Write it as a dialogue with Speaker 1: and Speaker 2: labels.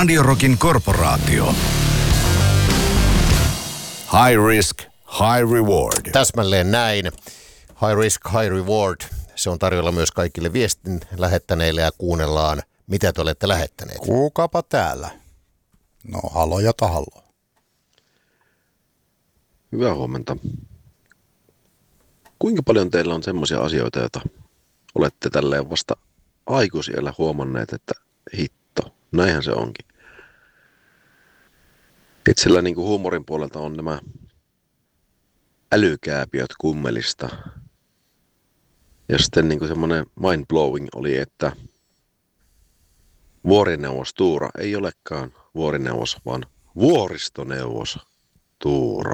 Speaker 1: Radio Rockin korporaatio. High risk, high reward.
Speaker 2: Täsmälleen näin. High risk, high reward. Se on tarjolla myös kaikille viestin lähettäneille ja kuunnellaan, mitä te olette lähettäneet.
Speaker 3: Kuukapa täällä. No, halo ja tahalo.
Speaker 4: Hyvää huomenta. Kuinka paljon teillä on semmoisia asioita, joita olette tälleen vasta aikuisiellä huomanneet, että hitto, näinhän se onkin. Itsellä niin kuin huumorin puolelta on nämä älykääpiöt kummelista. Ja sitten niin kuin semmoinen mind-blowing oli, että vuorineuvos Tuura ei olekaan vuorineuvos, vaan vuoristoneuvos Tuura.